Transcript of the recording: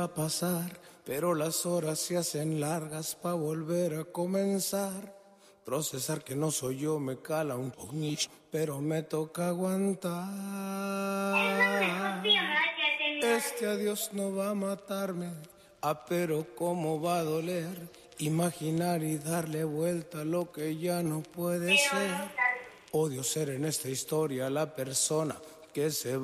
a pasar, pero las horas se hacen largas pa' volver a comenzar. Procesar que no soy yo me cala un poquito, pero me toca aguantar. Este adiós no va a matarme, pero cómo va a doler. Imaginar y darle vuelta a lo que ya no puede ser. Odio ser en esta historia la persona que se va.